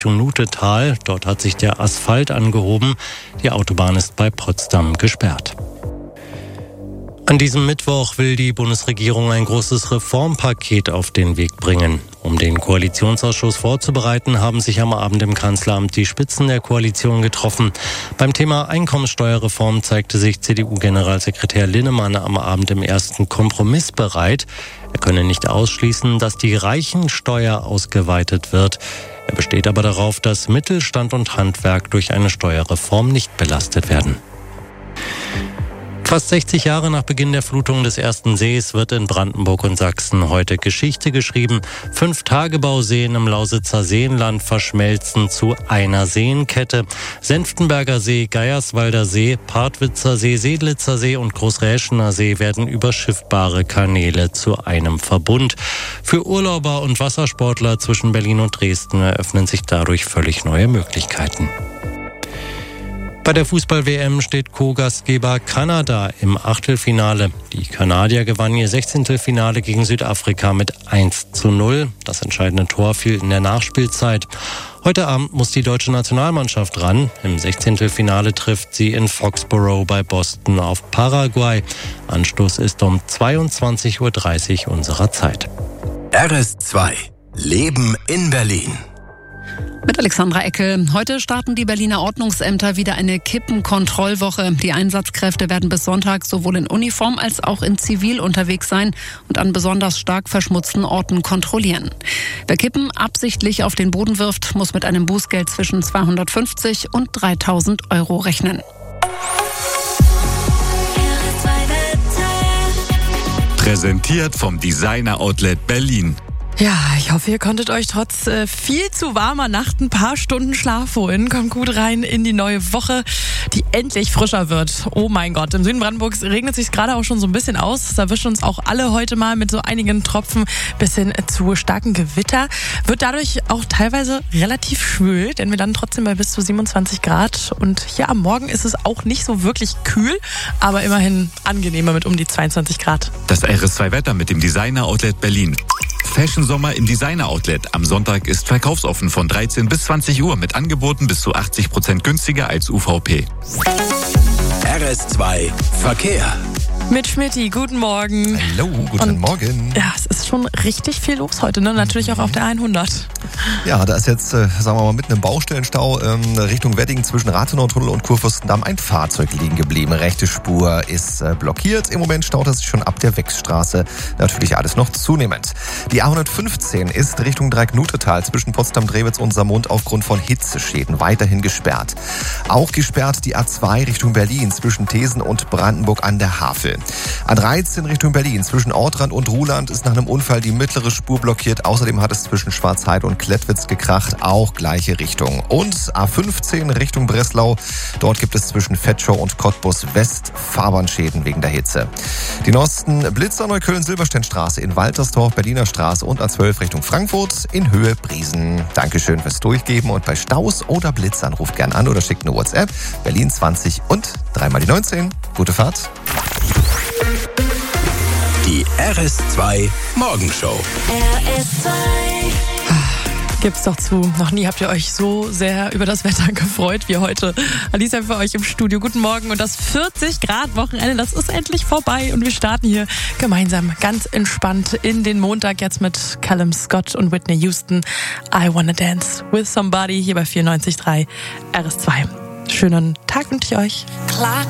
Nutetal. Dort hat sich der Asphalt angehoben. Die Autobahn ist bei Potsdam gesperrt. An diesem Mittwoch will die Bundesregierung ein großes Reformpaket auf den Weg bringen. Um den Koalitionsausschuss vorzubereiten, haben sich am Abend im Kanzleramt die Spitzen der Koalition getroffen. Beim Thema Einkommensteuerreform zeigte sich CDU-Generalsekretär Linnemann am Abend im ersten Kompromiss bereit. Er könne nicht ausschließen, dass die Reichensteuer ausgeweitet wird. Er besteht aber darauf, dass Mittelstand und Handwerk durch eine Steuerreform nicht belastet werden. Fast 60 Jahre nach Beginn der Flutung des Ersten Sees wird in Brandenburg und Sachsen heute Geschichte geschrieben. 5 Tagebauseen im Lausitzer Seenland verschmelzen zu einer Seenkette. Senftenberger See, Geierswalder See, Partwitzer See, Sedlitzer See und Großräschener See werden über schiffbare Kanäle zu einem Verbund. Für Urlauber und Wassersportler zwischen Berlin und Dresden eröffnen sich dadurch völlig neue Möglichkeiten. Bei der Fußball-WM steht Co-Gastgeber Kanada im Achtelfinale. Die Kanadier gewannen ihr 16. Finale gegen Südafrika mit 1:0. Das entscheidende Tor fiel in der Nachspielzeit. Heute Abend muss die deutsche Nationalmannschaft ran. Im 16. Finale trifft sie in Foxborough bei Boston auf Paraguay. Anstoß ist um 22:30 Uhr unserer Zeit. RS2 Leben in Berlin. Mit Alexandra Eckel. Heute starten die Berliner Ordnungsämter wieder eine Kippenkontrollwoche. Die Einsatzkräfte werden bis Sonntag sowohl in Uniform als auch in Zivil unterwegs sein und an besonders stark verschmutzten Orten kontrollieren. Wer Kippen absichtlich auf den Boden wirft, muss mit einem Bußgeld zwischen 250 und 3.000 Euro rechnen. Präsentiert vom Designer Outlet Berlin. Ja, ich hoffe, ihr konntet euch trotz viel zu warmer Nacht ein paar Stunden Schlaf holen. Kommt gut rein in die neue Woche, die endlich frischer wird. Oh mein Gott, im Süden Brandenburgs regnet es sich gerade auch schon so ein bisschen aus. Es erwischt uns auch alle heute mal mit so einigen Tropfen bis hin zu starken Gewitter. Wird dadurch auch teilweise relativ schwül, denn wir landen trotzdem bei bis zu 27 Grad. Und ja, am Morgen ist es auch nicht so wirklich kühl, aber immerhin angenehmer mit um die 22 Grad. Das RS2-Wetter mit dem Designer Outlet Berlin. Fashion Sommer im Designer Outlet. Am Sonntag ist verkaufsoffen von 13 bis 20 Uhr mit Angeboten bis zu 80% günstiger als UVP. RS2 Verkehr. Mit Schmitty, guten Morgen. Hallo, guten Morgen. Ja, es ist schon richtig viel los heute, ne? Natürlich auch auf der 100. Ja, da ist jetzt, sagen wir mal, mitten im Baustellenstau Richtung Wedding zwischen Rathenautunnel und Kurfürstendamm ein Fahrzeug liegen geblieben. Rechte Spur ist blockiert. Im Moment staut es sich schon ab der Wechsstraße. Natürlich alles noch zunehmend. Die A115 ist Richtung Dreieck-Nutetal zwischen Potsdam-Drewitz und Saarmund aufgrund von Hitzeschäden weiterhin gesperrt. Auch gesperrt die A2 Richtung Berlin zwischen Thesen und Brandenburg an der Havel. A13 Richtung Berlin zwischen Ortrand und Ruhland ist nach einem Unfall die mittlere Spur blockiert. Außerdem hat es zwischen Schwarzheide und Klettwitz gekracht, auch gleiche Richtung. Und A15 Richtung Breslau. Dort gibt es zwischen Fettschow und Cottbus West Fahrbahnschäden wegen der Hitze. Die Norsten Blitzer Neukölln-Silbersteinstraße in Waltersdorf, Berliner Straße und A12 Richtung Frankfurt in Höhe Briesen. Dankeschön fürs Durchgeben und bei Staus oder Blitzern ruft gern an oder schickt eine WhatsApp. Berlin 20 und 3x19. Gute Fahrt. Die RS2 Morgenshow. RS2. Gibt's doch zu. Noch nie habt ihr euch so sehr über das Wetter gefreut wie heute. Alicia für euch im Studio. Guten Morgen. Und das 40-Grad-Wochenende, das ist endlich vorbei. Und wir starten hier gemeinsam ganz entspannt in den Montag jetzt mit Callum Scott und Whitney Houston. I Wanna Dance with Somebody hier bei 94.3 RS2. Schönen Tag wünsche ich euch. Clock